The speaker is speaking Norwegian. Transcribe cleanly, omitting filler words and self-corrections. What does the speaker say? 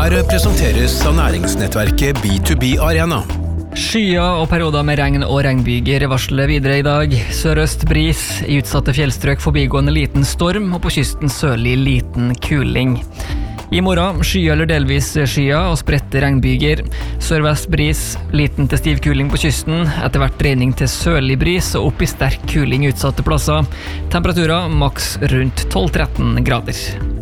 Her presenteres av næringsnettverket B2B Arena. Skyer og perioder med regn og regnbyger varsler videre i dag. Sørøst bris, i utsatte fjellstrøk forbigående liten storm, og på kysten sørlig liten kuling. I morgen skyer eller delvis skyer og spredte regnbyger. Sørvest bris, liten til stiv kuling på kysten, etter hvert dreining til sørlig bris og opp i sterk kuling utsatte plasser. Temperaturer maks rundt 12-13 grader.